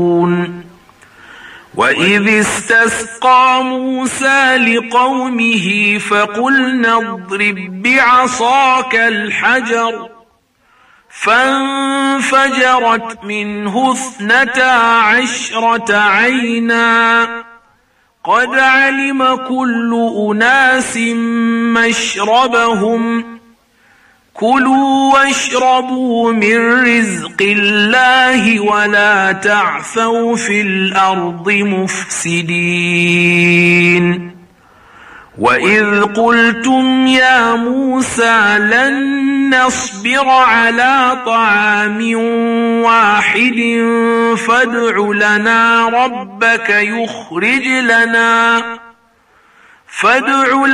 وإذ استسقى موسى لقومه فقلنا اضرب بعصاك الحجر فانفجرت منه 12 عينا قد علم كل أناس مشربهم كلوا واشربوا من رزق الله ولا تعثوا في الأرض مفسدين وإذ قلتم يا موسى لن نصبر على طعام واحد فادع لنا ربك يخرج لنا